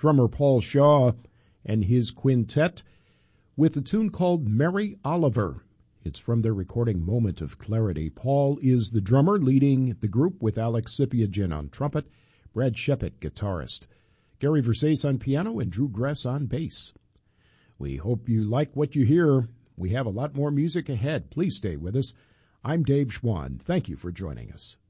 drummer Paul Shaw and his quintet with a tune called Mary Oliver. It's from their recording Moment of Clarity. Paul is the drummer leading the group with Alex Sipiagin on trumpet, Brad Shepik, guitarist, Gary Versace on piano, and Drew Gress on bass. We hope you like what you hear. We have a lot more music ahead. Please stay with us. I'm Dave Schwann. Thank you for joining us.